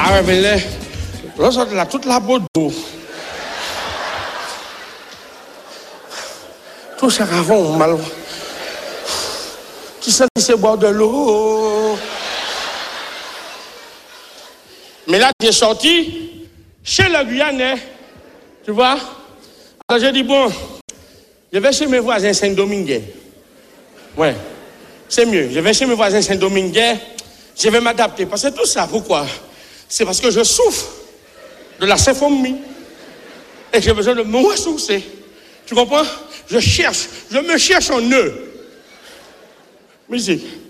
Ah, mais là, là, toute la botte d'eau. Tout ça avant, mal. Tu sens que c'est boire de l'eau. Mais là, tu es sorti chez le Guyanais. Tu vois? Alors j'ai dit, bon, je vais chez mes voisins Saint-Domingue. Ouais, c'est mieux. Je vais chez mes voisins Saint-Domingue. Je vais m'adapter. Parce que tout ça, pourquoi? C'est parce que je souffre de la symphonie. Et j'ai besoin de me ressourcer. Tu comprends? Je me cherche en eux. Musique.